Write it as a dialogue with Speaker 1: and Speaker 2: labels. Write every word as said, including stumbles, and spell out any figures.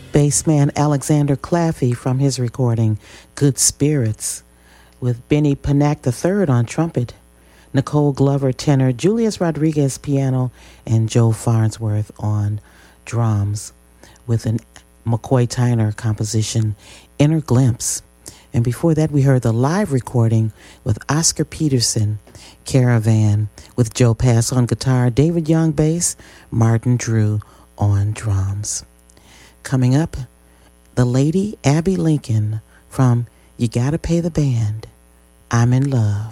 Speaker 1: Bassman Alexander Claffey from his recording Good Spirits, with Benny Panak the third on trumpet, Nicole Glover tenor, Julius Rodriguez piano, and Joe Farnsworth on drums, with an McCoy Tyner composition, Inner Glimpse. And before that, we heard the live recording with Oscar Peterson, Caravan, with Joe Pass on guitar, David Young bass, Martin Drew on drums. Coming up, the Lady Abby Lincoln from You Gotta Pay the Band, I'm in Love.